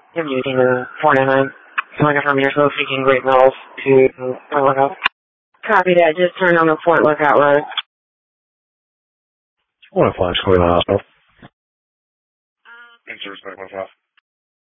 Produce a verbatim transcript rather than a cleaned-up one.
I'm using the four ninety-nine. Calling from your slow seeking Great Mills to Point Lookout. Copy that. Just turned on the Point Lookout road. one oh five, Square Hospital. Thanks for respect myself.